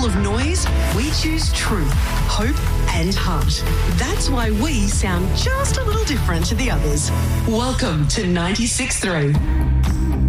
full of noise, we choose truth, hope and heart. That's why we sound just a little different to the others. Welcome to 96.3.